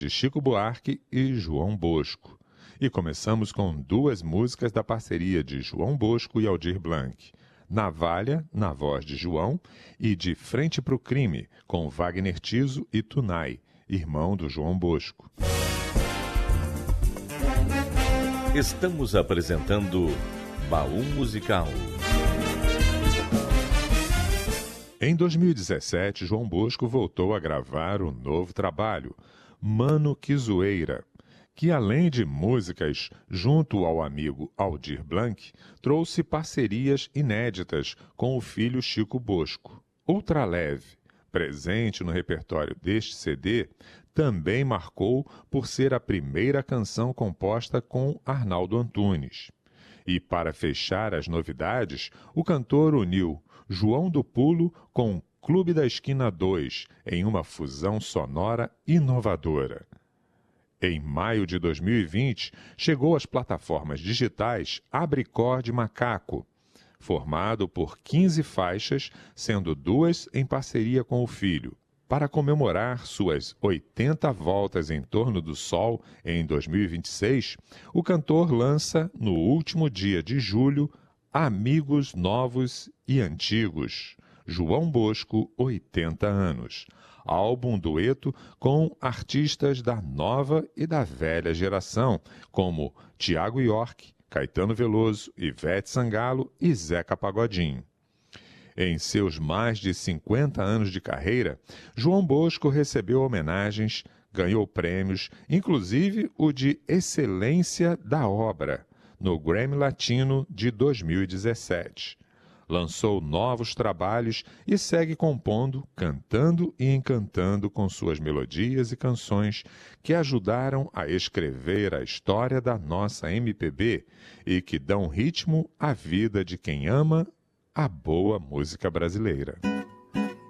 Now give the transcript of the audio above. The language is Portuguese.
de Chico Buarque e João Bosco. E começamos com duas músicas da parceria de João Bosco e Aldir Blanc. Navalha, na voz de João, e De Frente pro Crime, com Wagner Tiso e Tunay, irmão do João Bosco. Estamos apresentando Baú Musical. Em 2017, João Bosco voltou a gravar um novo trabalho, Mano Que Zoeira, que além de músicas junto ao amigo Aldir Blanc, trouxe parcerias inéditas com o filho Chico Bosco. Ultraleve, presente no repertório deste CD, também marcou por ser a primeira canção composta com Arnaldo Antunes. E para fechar as novidades, o cantor uniu João do Pulo com Clube da Esquina 2, em uma fusão sonora inovadora. Em maio de 2020, chegou às plataformas digitais Abricor de Macaco, formado por 15 faixas, sendo 2 em parceria com o filho. Para comemorar suas 80 voltas em torno do Sol em 2026, o cantor lança, no último dia de julho, Amigos Novos e Antigos, João Bosco, 80 anos, álbum dueto com artistas da nova e da velha geração, como Tiago York, Caetano Veloso, Ivete Sangalo e Zeca Pagodinho. Em seus mais de 50 anos de carreira, João Bosco recebeu homenagens, ganhou prêmios, inclusive o de Excelência da Obra, no Grammy Latino de 2017. Lançou novos trabalhos e segue compondo, cantando e encantando com suas melodias e canções que ajudaram a escrever a história da nossa MPB e que dão ritmo à vida de quem ama a boa música brasileira.